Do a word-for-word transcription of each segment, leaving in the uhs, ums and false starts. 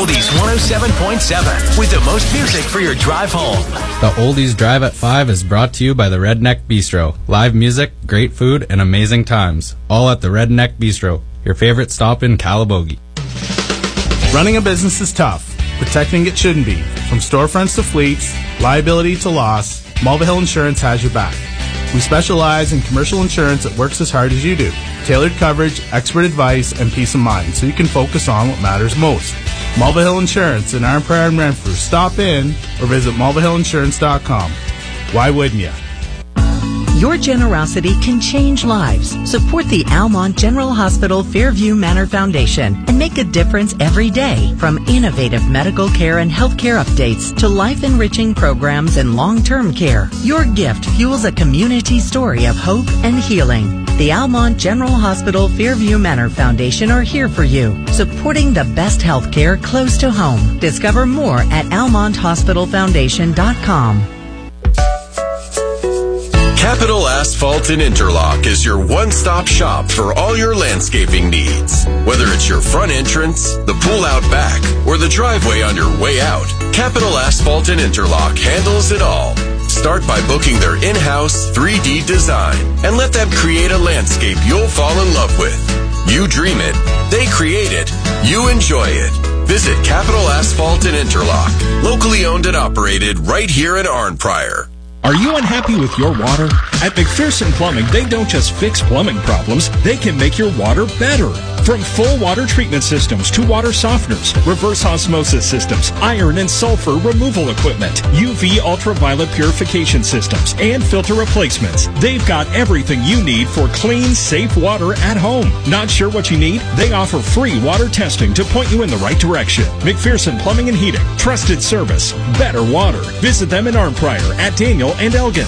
Oldies one oh seven point seven with the most music for your drive home. The Oldies Drive at five is brought to you by the Redneck Bistro. Live music, great food, and amazing times. All at the Redneck Bistro, your favorite stop in Calabogie. Running a business is tough. Protecting it shouldn't be. From storefronts to fleets, liability to loss, Mulvihill Insurance has your back. We specialize in commercial insurance that works as hard as you do. Tailored coverage, expert advice, and peace of mind so you can focus on what matters most. Mulvihill Insurance in Arn Prairie and Renfrew. Stop in or visit mulvihill insurance dot com. Why wouldn't you? Your generosity can change lives. Support the Almont General Hospital Fairview Manor Foundation and make a difference every day. From innovative medical care and healthcare updates to life-enriching programs and long-term care, your gift fuels a community story of hope and healing. The Almont General Hospital Fairview Manor Foundation are here for you, supporting the best healthcare close to home. Discover more at almont hospital foundation dot com. Capital Asphalt and Interlock is your one-stop shop for all your landscaping needs. Whether it's your front entrance, the pool out back, or the driveway on your way out, Capital Asphalt and Interlock handles it all. Start by booking their in-house three D design and let them create a landscape you'll fall in love with. You dream it, they create it, you enjoy it. Visit Capital Asphalt and Interlock, locally owned and operated right here in Arnprior. Are you unhappy with your water? At McPherson Plumbing, they don't just fix plumbing problems, they can make your water better. From full water treatment systems to water softeners, reverse osmosis systems, iron and sulfur removal equipment, U V ultraviolet purification systems, and filter replacements, they've got everything you need for clean, safe water at home. Not sure what you need? They offer free water testing to point you in the right direction. McPherson Plumbing and Heating. Trusted service. Better water. Visit them in Arnprior at Daniel and Elgin.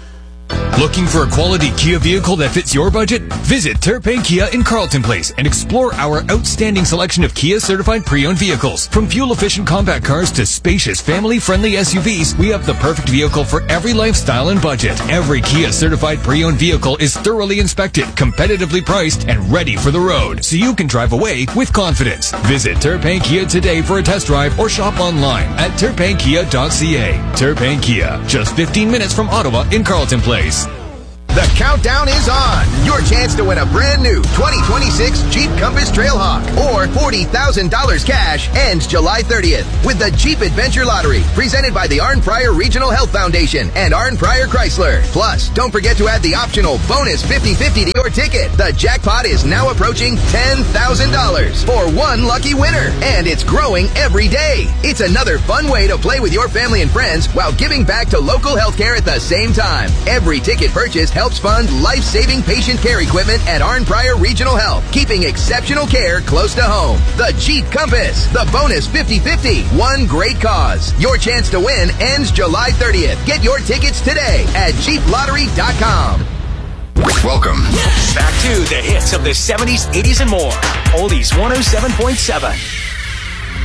Looking for a quality Kia vehicle that fits your budget? Visit Terpain Kia in Carlton Place and explore our outstanding selection of Kia certified pre-owned vehicles. From fuel-efficient compact cars to spacious family-friendly S U Vs, we have the perfect vehicle for every lifestyle and budget. Every Kia certified pre-owned vehicle is thoroughly inspected, competitively priced, and ready for the road, so you can drive away with confidence. Visit Terpain Kia today for a test drive or shop online at terpain kia dot c a. Terpain Kia, just fifteen minutes from Ottawa in Carlton Place. The countdown is on. Your chance to win a brand new twenty twenty-six Jeep Compass Trailhawk or forty thousand dollars cash ends July thirtieth with the Jeep Adventure Lottery presented by the Arnprior Regional Health Foundation and Arnprior Chrysler. Plus, don't forget to add the optional bonus fifty fifty to your ticket. The jackpot is now approaching ten thousand dollars for one lucky winner, and it's growing every day. It's another fun way to play with your family and friends while giving back to local healthcare at the same time. Every ticket purchase helps helps fund life-saving patient care equipment at Arnprior Regional Health, keeping exceptional care close to home. The Jeep Compass, the bonus fifty fifty, one great cause. Your chance to win ends July thirtieth. Get your tickets today at jeep lottery dot com. Welcome back to the hits of the seventies, eighties, and more. Oldies one oh seven point seven.